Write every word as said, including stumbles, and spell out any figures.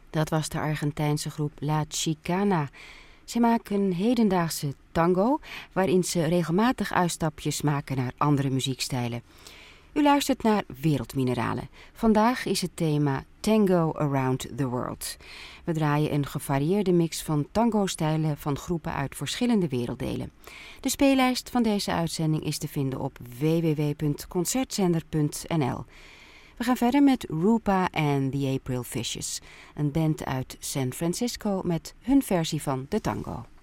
Dat was de Argentijnse groep La Chicana. Ze maken een hedendaagse tango, waarin ze regelmatig uitstapjes maken naar andere muziekstijlen. U luistert naar Wereldmineralen. Vandaag is het thema Tango Around the World. We draaien een gevarieerde mix van tango-stijlen van groepen uit verschillende werelddelen. De speellijst van deze uitzending is te vinden op w w w punt concertzender punt n l. We gaan verder met Rupa and the April Fishes, een band uit San Francisco met hun versie van de tango.